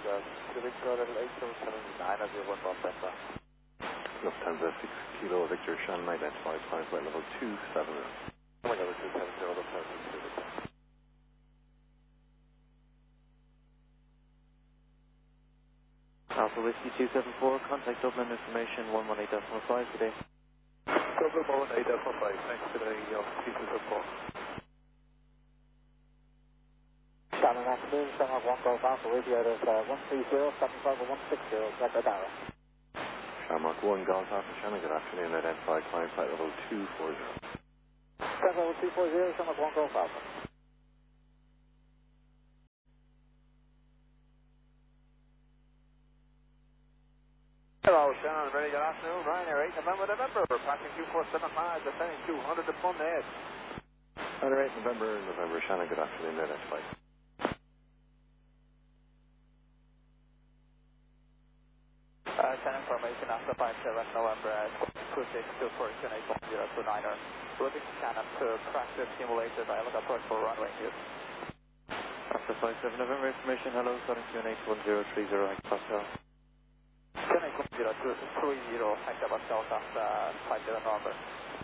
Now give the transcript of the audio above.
Victor level 879 as your 1 bus center. Lufthansa 6 Kilo Victor Shannon identified, flight level 270. Flight level 270, Lufthansa 6 Victor. Alpha Whiskey 274, contact Dublin information 118.5 today. Dublin 118.5, thanks today, 274. Shannon afternoon, Shannon 1 Golf Alpha with you out of 130, 75 160, Echo Dara. Shamrock 1 Golf Alpha Shannon, good afternoon, identified flight level 240. Flight level 240, Shannon 1 Golf Alpha. Hello, Shannon. Very good afternoon. Ryanair 8 November. Passing 2475, descending 200 to Fund Edge. Ryanair 8 November, Shannon, good afternoon, identified. Shannon formation after 57 November, cruise 242 81029er. Routing Shannon to practice simulated dialog approach for runway use. After 57 November information, hello, starting to 81030 Pascal. 10-81030 Pascal, after 57 November.